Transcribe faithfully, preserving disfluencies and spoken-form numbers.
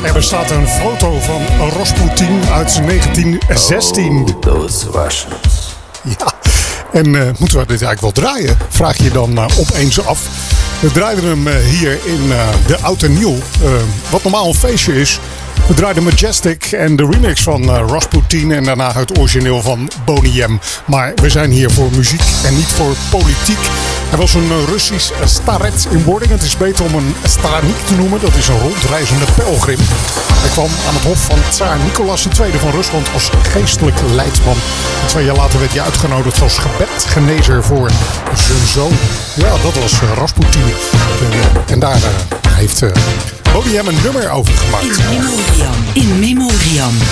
Er bestaat een foto van Rasputin uit negentien zestien. Oh, those Russians. Ja, en uh, moeten we dit eigenlijk wel draaien? Vraag je dan uh, opeens af. We draaiden hem uh, hier in uh, de Oud en Nieuw. Uh, wat normaal een feestje is. We draaiden Majestic en de remix van uh, Rasputin en daarna het origineel van Boney M. Maar we zijn hier voor muziek en niet voor politiek. Hij was een uh, Russisch uh, staret in wording. Het is beter om een stranik te noemen. Dat is een rondreizende pelgrim. Hij kwam aan het hof van tsaar Nicolaas de Tweede van Rusland als geestelijk leidsman. En twee jaar later werd hij uitgenodigd als gebedgenezer voor zijn zoon. Ja, dat was uh, Rasputin. En, uh, en daar uh, heeft... Uh, Boney M een nummer over gemaakt. In memoriam. In memoriam.